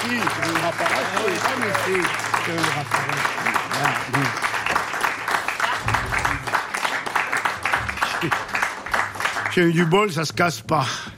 je ne rappe pas. J'ai eu du bol, ça se casse pas.